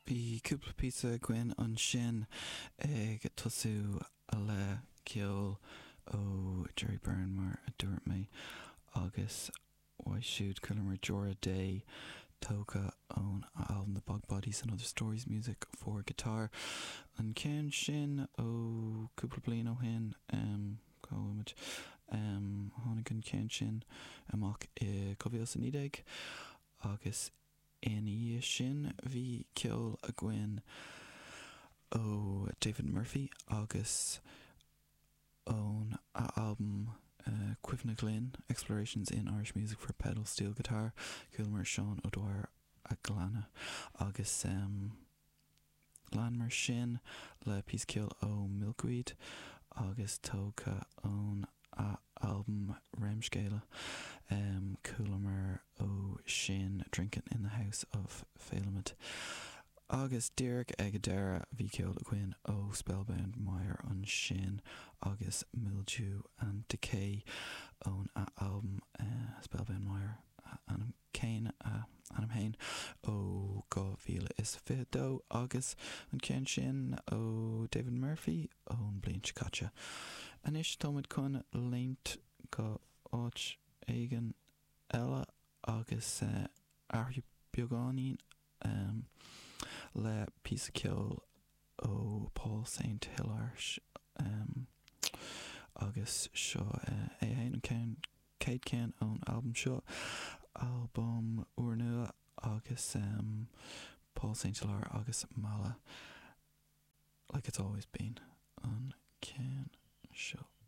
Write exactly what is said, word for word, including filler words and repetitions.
Bhí cúpla pizza gin an sin ag tosú a le ceol ó Jerry Byrne mar a dúirt mé agus why siúd Culmer Jora Day tóga ón album The Bog Bodies and Other Stories Music for Guitar an cén sin ó cúpla bliain ó hin um, Coimid um, tháinig an cén sin amach i Covíil san Nídeig agus Any sin bhí ceol a gin ó David Murphy agus ón a album uh, Cuimhne Glynn Explorations in Irish Music for Pedal Steel Guitar Culmer Sean O'Dwyer a Glana agus um, Glanmar sin le pís ceol ó Milkweed agus tóga ón a album Remscéile um, Culmer ó sin Drinking in the House of Phelimid agus Derek ag dara bhí ceol a gin ó Spellbound Meyer an sin agus Mildew and Decay ón a album uh, Spellbound Meyer uh, Anam Cain uh, Anam Hain ó go bhíle is fidó agus an cén sin ó David Murphy ón Blian Chicacha anis tomid chun leint go áit éigen eile agus uh, arthú beagáinín um, le pís ceol ó Paul Saint Hilaire um, agus seo uh, é hain an cén céad cén ón album seo album uair nua agus um, Paul Saint Hilaire agus Mala like it's always been an cén seo